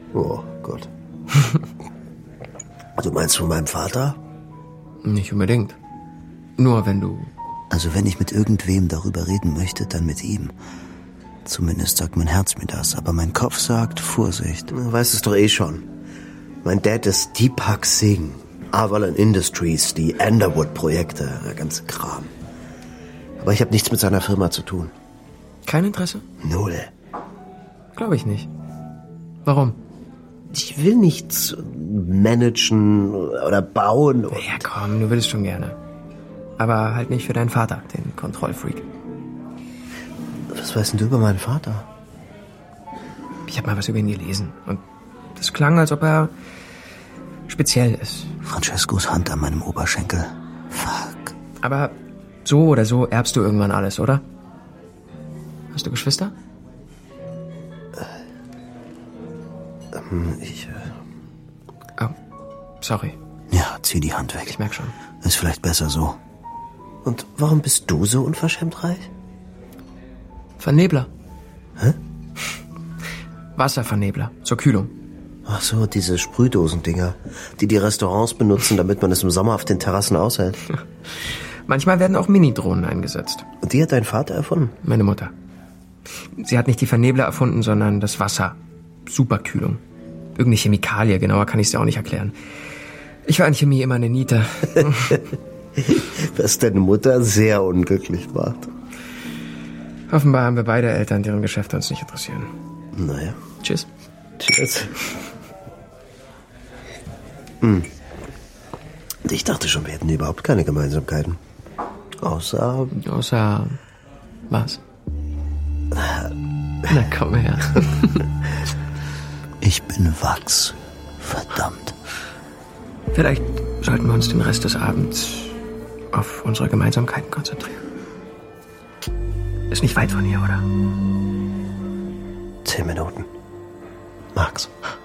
Oh Gott. Du meinst von meinem Vater? Nicht unbedingt. Nur wenn du... Also wenn ich mit irgendwem darüber reden möchte, dann mit ihm. Zumindest sagt mein Herz mir das, aber mein Kopf sagt Vorsicht. Du weißt es doch eh schon. Mein Dad ist Deepak Singh, Avalon Industries, die Underwood-Projekte, der ganze Kram. Aber ich habe nichts mit seiner Firma zu tun. Kein Interesse? Null. Glaube ich nicht. Warum? Ich will nichts managen oder bauen. Ja komm, du willst schon gerne. Aber halt nicht für deinen Vater, den Kontrollfreak. Was weißt denn du über meinen Vater? Ich habe mal was über ihn gelesen. Und das klang, als ob er speziell ist. Francescos Hand an meinem Oberschenkel. Fuck. Aber so oder so erbst du irgendwann alles, oder? Hast du Geschwister? Oh, sorry. Ja, zieh die Hand weg. Ich merk schon. Ist vielleicht besser so. Und warum bist du so unverschämt reich? Vernebler. Hä? Wasservernebler. Zur Kühlung. Ach so, diese Sprühdosendinger, die Restaurants benutzen, damit man es im Sommer auf den Terrassen aushält. Manchmal werden auch Mini-Drohnen eingesetzt. Und die hat dein Vater erfunden? Meine Mutter. Sie hat nicht die Vernebler erfunden, sondern das Wasser. Superkühlung. Irgendeine Chemikalie, genauer kann ich es dir auch nicht erklären. Ich war in Chemie immer eine Niete. Was deine Mutter sehr unglücklich macht. Offenbar haben wir beide Eltern, deren Geschäfte uns nicht interessieren. Naja. Tschüss. Tschüss. Ich dachte schon, wir hätten überhaupt keine Gemeinsamkeiten. Außer was? Na komm her. Ich bin Wachs. Verdammt. Vielleicht sollten wir uns den Rest des Abends auf unsere Gemeinsamkeiten konzentrieren. Ist nicht weit von hier, oder? 10 Minuten. Max.